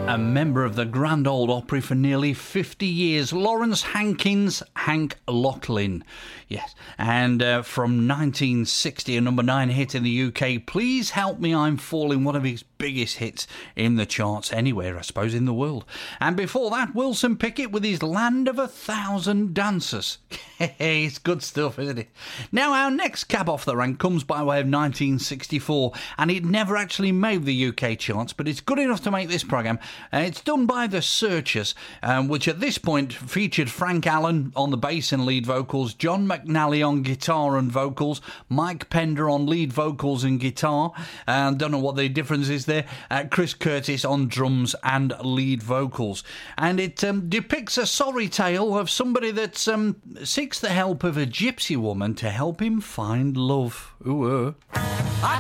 A member of the Grand Ole Opry for nearly 50 years, Lawrence Hankins, Hank Locklin. Yes, and from 1960, a number 9 hit in the UK, Please Help Me I'm Falling, one of his biggest hits in the charts anywhere, I suppose, in the world. And before that, Wilson Pickett with his Land of a Thousand Dancers. It's good stuff, isn't it? Now, our next cab off the rank comes by way of 1964, and it never actually made the UK charts, but it's good enough to make this programme. It's done by The Searchers, which at this point featured Frank Allen on the bass and lead vocals, John McNally on guitar and vocals, Mike Pender on lead vocals and guitar, don't know what the difference is there, Chris Curtis on drums and lead vocals. And it depicts a sorry tale of somebody that seeks the help of a gypsy woman to help him find love. Ooh, I